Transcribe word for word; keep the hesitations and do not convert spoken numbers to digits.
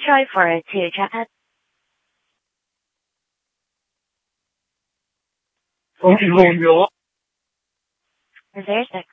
try for it too, Chad. Okay, Romeo. There's a